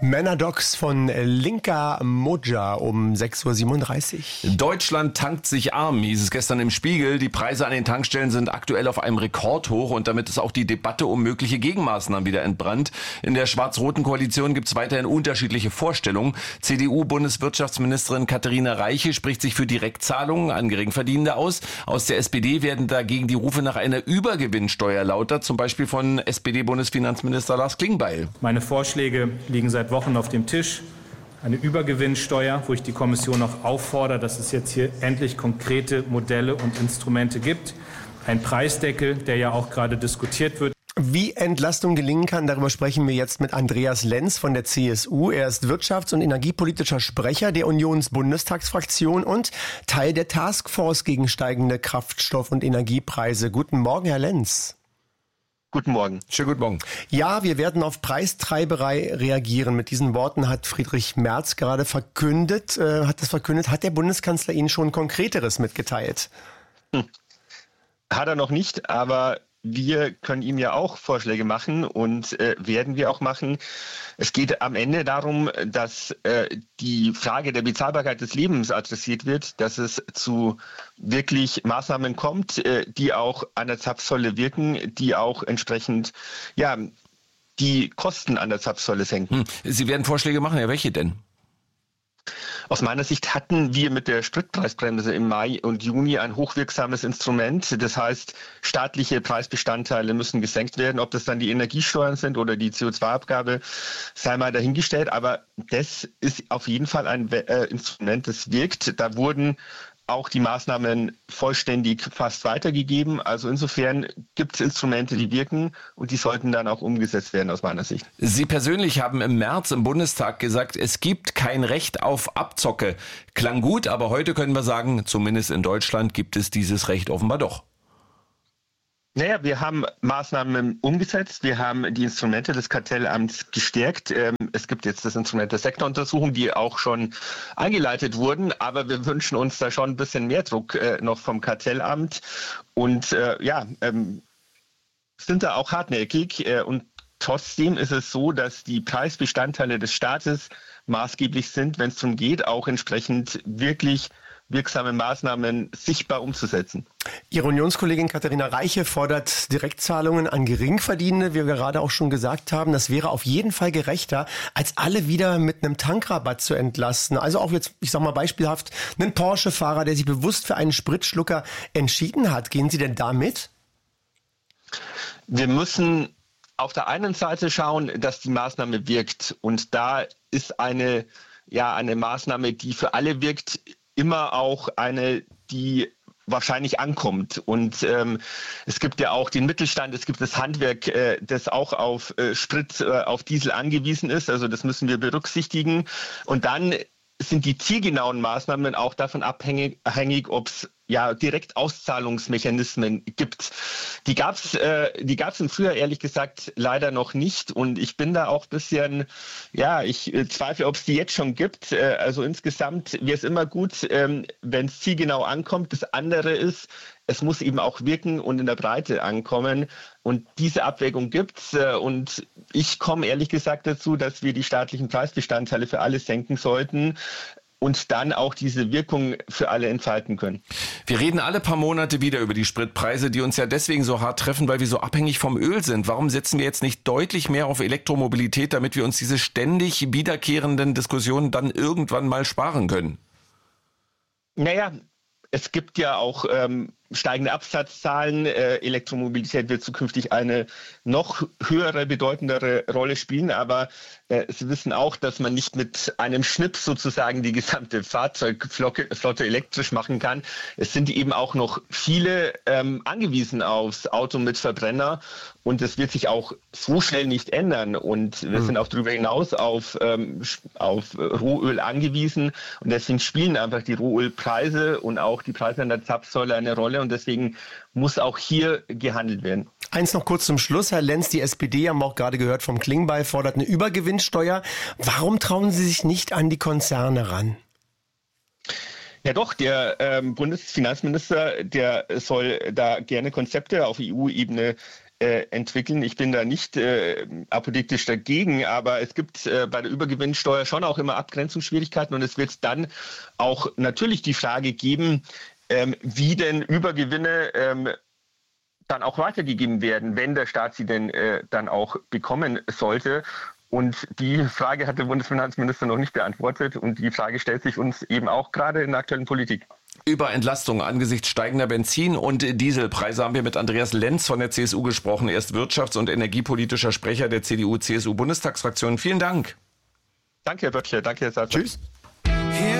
Männerdocs von Linka Moja um 6.37 Uhr. Deutschland tankt sich arm, hieß es gestern im Spiegel. Die Preise an den Tankstellen sind aktuell auf einem Rekordhoch und damit ist auch die Debatte um mögliche Gegenmaßnahmen wieder entbrannt. In der schwarz-roten Koalition gibt es weiterhin unterschiedliche Vorstellungen. CDU-Bundeswirtschaftsministerin Katharina Reiche spricht sich für Direktzahlungen an Geringverdienende aus. Aus der SPD werden dagegen die Rufe nach einer Übergewinnsteuer lauter, zum Beispiel von SPD-Bundesfinanzminister Lars Klingbeil. Meine Vorschläge liegen seit Wochen auf dem Tisch. Eine Übergewinnsteuer, wo ich die Kommission auch auffordere, dass es jetzt hier endlich konkrete Modelle und Instrumente gibt. Ein Preisdeckel, der ja auch gerade diskutiert wird. Wie Entlastung gelingen kann, darüber sprechen wir jetzt mit Andreas Lenz von der CSU. Er ist wirtschafts- und energiepolitischer Sprecher der Unionsbundestagsfraktion und Teil der Taskforce gegen steigende Kraftstoff- und Energiepreise. Guten Morgen, Herr Lenz. Guten Morgen. Schönen guten Morgen. Ja, wir werden auf Preistreiberei reagieren. Mit diesen Worten hat Friedrich Merz gerade verkündet. Hat der Bundeskanzler Ihnen schon Konkreteres mitgeteilt? Hat er noch nicht, aber wir können ihm ja auch Vorschläge machen und werden wir auch machen. Es geht am Ende darum, dass die Frage der Bezahlbarkeit des Lebens adressiert wird, dass es zu wirklich Maßnahmen kommt, die auch an der Zapfsäule wirken, die auch entsprechend die Kosten an der Zapfsäule senken. Sie werden Vorschläge machen, ja, welche denn? Aus meiner Sicht hatten wir mit der Spritpreisbremse im Mai und Juni ein hochwirksames Instrument. Das heißt, staatliche Preisbestandteile müssen gesenkt werden. Ob das dann die Energiesteuern sind oder die CO2-Abgabe, sei mal dahingestellt. Aber das ist auf jeden Fall ein Instrument, das wirkt. Da wurden auch die Maßnahmen vollständig fast weitergegeben. Also insofern gibt es Instrumente, die wirken und die sollten dann auch umgesetzt werden aus meiner Sicht. Sie persönlich haben im März im Bundestag gesagt, es gibt kein Recht auf Abzocke. Klang gut, aber heute können wir sagen, zumindest in Deutschland gibt es dieses Recht offenbar doch. Naja, wir haben Maßnahmen umgesetzt, wir haben die Instrumente des Kartellamts gestärkt. Es gibt jetzt das Instrument der Sektoruntersuchung, die auch schon eingeleitet wurden, aber wir wünschen uns da schon ein bisschen mehr Druck noch vom Kartellamt und sind da auch hartnäckig und trotzdem ist es so, dass die Preisbestandteile des Staates maßgeblich sind, wenn es darum geht, auch entsprechend wirklich wirksame Maßnahmen sichtbar umzusetzen. Ihre Unionskollegin Katharina Reiche fordert Direktzahlungen an Geringverdienende, wie wir gerade auch schon gesagt haben. Das wäre auf jeden Fall gerechter, als alle wieder mit einem Tankrabatt zu entlasten. Also auch jetzt, ich sage mal beispielhaft, einen Porsche-Fahrer, der sich bewusst für einen Spritschlucker entschieden hat. Gehen Sie denn da mit? Wir müssen auf der einen Seite schauen, dass die Maßnahme wirkt. Und da ist eine Maßnahme, die für alle wirkt, immer auch eine, die wahrscheinlich ankommt. Und es gibt ja auch den Mittelstand, es gibt das Handwerk, das auch auf Sprit, auf Diesel angewiesen ist. Also das müssen wir berücksichtigen. Und dann sind die zielgenauen Maßnahmen auch davon abhängig, ob es direkt Auszahlungsmechanismen gibt. Die gab's im Frühjahr ehrlich gesagt leider noch nicht und ich bin da auch ein bisschen, ich zweifle, ob es die jetzt schon gibt. Also insgesamt wäre es immer gut, wenn es zielgenau ankommt. Das andere ist, es muss eben auch wirken und in der Breite ankommen. Und diese Abwägung gibt's. Und ich komme ehrlich gesagt dazu, dass wir die staatlichen Preisbestandteile für alle senken sollten und dann auch diese Wirkung für alle entfalten können. Wir reden alle paar Monate wieder über die Spritpreise, die uns ja deswegen so hart treffen, weil wir so abhängig vom Öl sind. Warum setzen wir jetzt nicht deutlich mehr auf Elektromobilität, damit wir uns diese ständig wiederkehrenden Diskussionen dann irgendwann mal sparen können? Naja, es gibt ja auch steigende Absatzzahlen. Elektromobilität wird zukünftig eine noch höhere, bedeutendere Rolle spielen. Aber Sie wissen auch, dass man nicht mit einem Schnips sozusagen die gesamte Fahrzeugflotte elektrisch machen kann. Es sind eben auch noch viele angewiesen aufs Auto mit Verbrenner. Und das wird sich auch so schnell nicht ändern. Und wir sind auch darüber hinaus auf Rohöl angewiesen. Und deswegen spielen einfach die Rohölpreise und auch die Preise an der Zapfsäule eine Rolle. Und deswegen muss auch hier gehandelt werden. Eins noch kurz zum Schluss, Herr Lenz. Die SPD, haben wir auch gerade gehört vom Klingbeil, fordert eine Übergewinnsteuer. Warum trauen Sie sich nicht an die Konzerne ran? Ja doch, der Bundesfinanzminister, der soll da gerne Konzepte auf EU-Ebene entwickeln. Ich bin da nicht apodiktisch dagegen, aber es gibt bei der Übergewinnsteuer schon auch immer Abgrenzungsschwierigkeiten und es wird dann auch natürlich die Frage geben, wie denn Übergewinne dann auch weitergegeben werden, wenn der Staat sie denn dann auch bekommen sollte. Und die Frage hat der Bundesfinanzminister noch nicht beantwortet und die Frage stellt sich uns eben auch gerade in der aktuellen Politik. Über Entlastung angesichts steigender Benzin- und Dieselpreise haben wir mit Andreas Lenz von der CSU gesprochen. Er ist wirtschafts- und energiepolitischer Sprecher der CDU-CSU-Bundestagsfraktion. Vielen Dank. Danke, Herr Böttcher. Danke, Herr Salzer. Tschüss.